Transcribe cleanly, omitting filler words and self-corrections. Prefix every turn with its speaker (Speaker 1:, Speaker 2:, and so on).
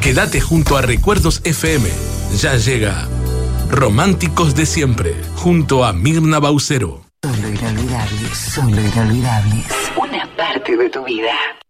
Speaker 1: Quédate junto a Recuerdos FM. Ya llega Románticos de Siempre, junto a Mirna Baucero.
Speaker 2: Solo inolvidables, solo inolvidables. Una parte de tu vida.